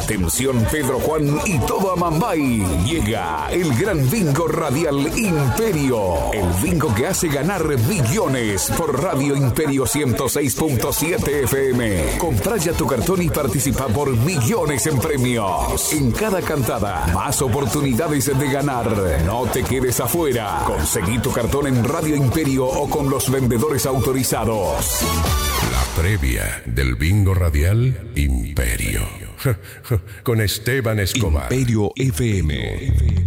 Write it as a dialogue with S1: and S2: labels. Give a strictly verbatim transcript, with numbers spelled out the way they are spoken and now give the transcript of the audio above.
S1: Atención Pedro Juan y todo Amambay. Llega el gran bingo radial Imperio. El bingo que hace ganar millones por Radio Imperio ciento seis punto siete F M. Compra ya tu cartón y participa por millones en premios. En cada cantada, más oportunidades de ganar. No te quedes afuera. Conseguí tu cartón en Radio Imperio o con los vendedores autorizados.
S2: La previa del bingo radial Imperio. Con Esteban Escobar.
S3: Imperio F M.